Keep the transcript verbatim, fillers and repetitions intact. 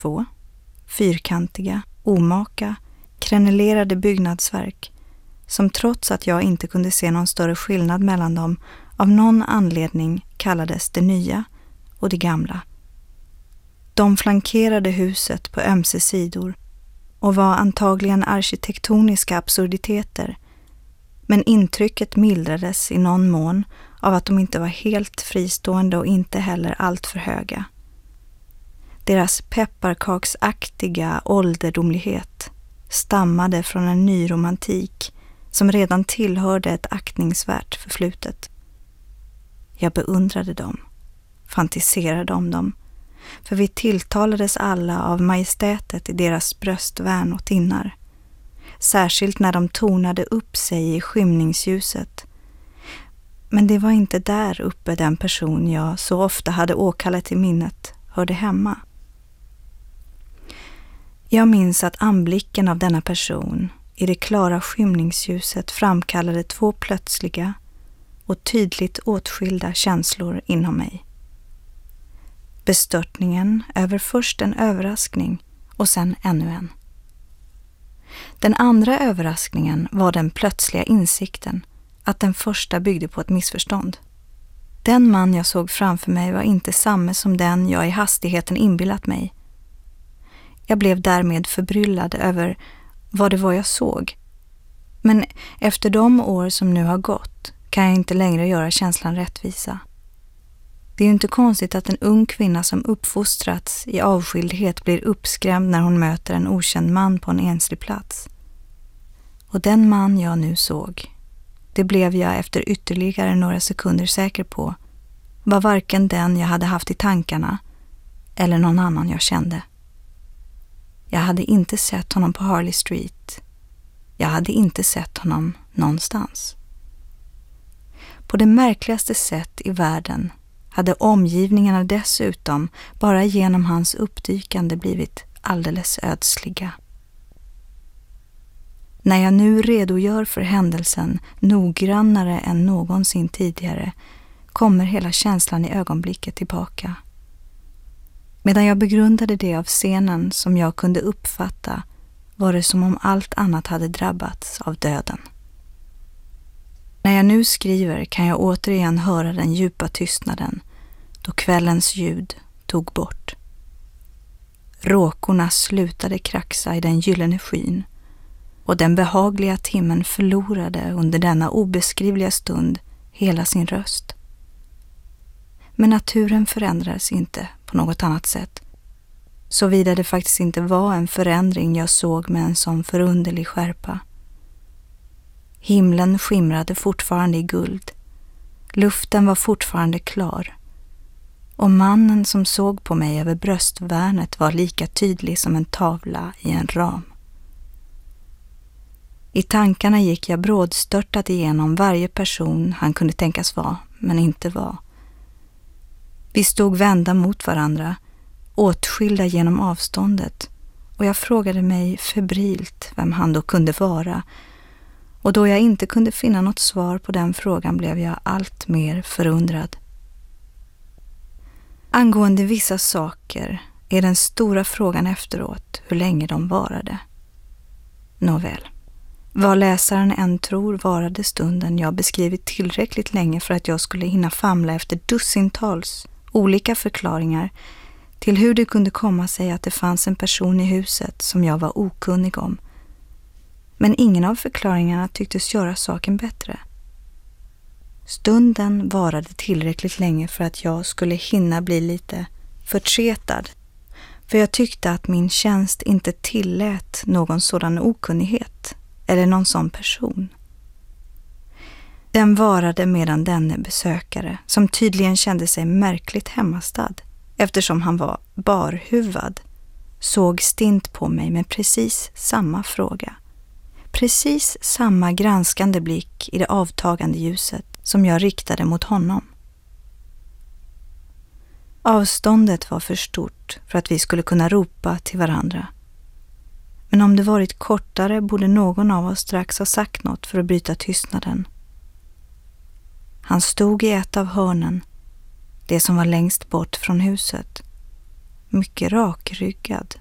Två fyrkantiga, omaka, krenelerade byggnadsverk som trots att jag inte kunde se någon större skillnad mellan dem av någon anledning kallades det nya och det gamla. De flankerade huset på ömse sidor och var antagligen arkitektoniska absurditeter, men intrycket mildrades i någon mån av att de inte var helt fristående och inte heller allt för höga. Deras pepparkaksaktiga ålderdomlighet stammade från en ny romantik som redan tillhörde ett aktningsvärt förflutet. Jag beundrade dem, fantiserade om dem, för vi tilltalades alla av majestätet i deras bröstvärn och tinnar, särskilt när de tonade upp sig i skymningsljuset. Men det var inte där uppe den person jag så ofta hade åkallat i minnet hörde hemma. Jag minns att anblicken av denna person i det klara skymningsljuset framkallade två plötsliga och tydligt åtskilda känslor inom mig. Bestörtningen över först en överraskning och sen ännu en. Den andra överraskningen var den plötsliga insikten att den första byggde på ett missförstånd. Den man jag såg framför mig var inte samma som den jag i hastigheten inbillat mig. Jag blev därmed förbryllad över vad det var jag såg. Men efter de år som nu har gått kan jag inte längre göra känslan rättvisa. Det är ju inte konstigt att en ung kvinna som uppfostrats i avskildhet blir uppskrämd när hon möter en okänd man på en enslig plats. Och den man jag nu såg, det blev jag efter ytterligare några sekunder säker på, var varken den jag hade haft i tankarna eller någon annan jag kände. Jag hade inte sett honom på Harley Street. Jag hade inte sett honom någonstans. På det märkligaste sätt i världen hade omgivningarna dessutom bara genom hans uppdykande blivit alldeles ödsliga. När jag nu redogör för händelsen noggrannare än någonsin tidigare kommer hela känslan i ögonblicket tillbaka. Medan jag begrundade det av scenen som jag kunde uppfatta var det som om allt annat hade drabbats av döden. När jag nu skriver kan jag återigen höra den djupa tystnaden då kvällens ljud tog bort. Råkorna slutade kraxa i den gyllene skyn och den behagliga timmen förlorade under denna obeskrivliga stund hela sin röst. Men naturen förändrades inte på något annat sätt, såvida det faktiskt inte var en förändring jag såg med en sån förunderlig skärpa. Himlen skimrade fortfarande i guld, luften var fortfarande klar, och mannen som såg på mig över bröstvärnet var lika tydlig som en tavla i en ram. I tankarna gick jag brådstörtat igenom varje person han kunde tänkas vara, men inte var. Vi stod vända mot varandra, åtskilda genom avståndet, och jag frågade mig febrilt vem han då kunde vara, och då jag inte kunde finna något svar på den frågan blev jag allt mer förundrad. Angående vissa saker är den stora frågan efteråt hur länge de varade. Nåväl, vad läsaren än tror varade stunden jag beskrivit tillräckligt länge för att jag skulle hinna famla efter dussintals olika förklaringar till hur det kunde komma sig att det fanns en person i huset som jag var okunnig om. Men ingen av förklaringarna tycktes göra saken bättre. Stunden varade tillräckligt länge för att jag skulle hinna bli lite förtretad, för jag tyckte att min tjänst inte tillät någon sådan okunnighet eller någon sån person. Den varade medan denne besökare, som tydligen kände sig märkligt hemmastad eftersom han var barhuvad, såg stint på mig med precis samma fråga. Precis samma granskande blick i det avtagande ljuset som jag riktade mot honom. Avståndet var för stort för att vi skulle kunna ropa till varandra. Men om det varit kortare borde någon av oss strax ha sagt något för att bryta tystnaden. Han stod i ett av hörnen, det som var längst bort från huset, mycket rakryggad